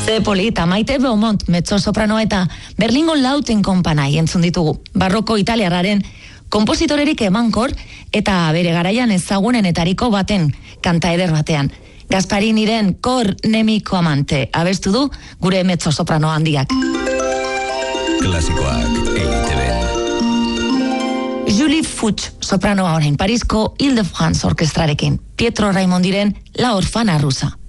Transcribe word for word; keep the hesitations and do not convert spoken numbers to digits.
Ze polita, Maite Beaumont, mezzo-sopranoa eta Berlingo Lauten Konpanai entzun ditugu. Barroko italiarraren kompositorerik emankor eta bere garaian ezagunenetariko baten kanta eder batean. Gaspariniren Cor Nemico Amante abestu du gure mezzo-soprano handiak. Klasikoak E I T B. Julie Fuchs, sopranoa orain Parisko Ile-de-France orkestrarekin. Pietro Raimondiren La Orfana Rusa.